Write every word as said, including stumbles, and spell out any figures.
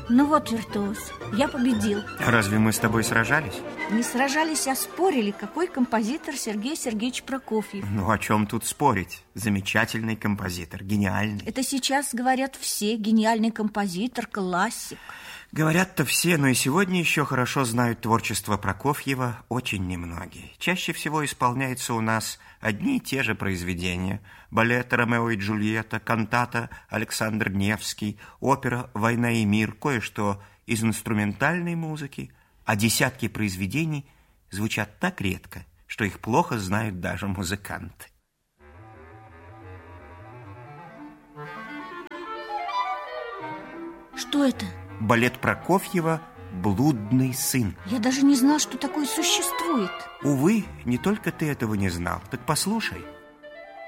Ну вот, виртуоз, я победил. Разве мы с тобой сражались? Не сражались, а спорили, какой композитор Сергей Сергеевич Прокофьев. Ну, о чем тут спорить? Замечательный композитор, гениальный. Это сейчас говорят все, гениальный композитор, классик. Говорят-то все, но и сегодня еще хорошо знают творчество Прокофьева очень немногие. Чаще всего исполняются у нас одни и те же произведения. Балет «Ромео и Джульетта», кантата «Александр Невский», опера «Война и мир», кое-что из инструментальной музыки, а десятки произведений звучат так редко, что их плохо знают даже музыканты. Что это? Балет Прокофьева «Блудный сын». Я даже не знал, что такое существует. Увы, не только ты этого не знал. Так послушай.